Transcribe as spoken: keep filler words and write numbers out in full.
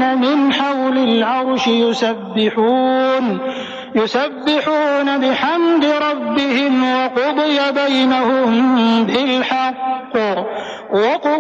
الذين من حول العرش يسبحون يسبحون بحمد ربهم وقضي بينهم بالحق